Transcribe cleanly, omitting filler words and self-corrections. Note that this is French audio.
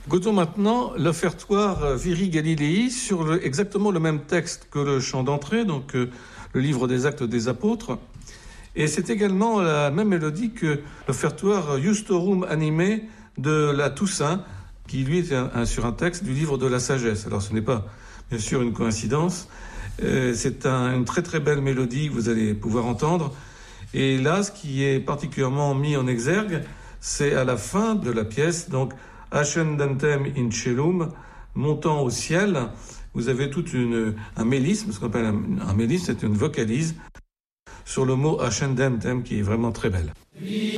Écoutons maintenant l'offertoire Viri Galilei sur exactement le même texte que le chant d'entrée, donc le livre des Actes des Apôtres. Et c'est également la même mélodie que l'offertoire Justorum Anime de la Toussaint, qui lui est sur un texte du livre de la Sagesse. Alors ce n'est pas bien sûr une coïncidence, c'est une très très belle mélodie que vous allez pouvoir entendre. Et là, ce qui est particulièrement mis en exergue, c'est à la fin de la pièce, donc Ascendentem in Celum, montant au ciel. Vous avez tout un mélisme, ce qu'on appelle un mélisme, c'est une vocalise sur le mot Ascendentem qui est vraiment très belle.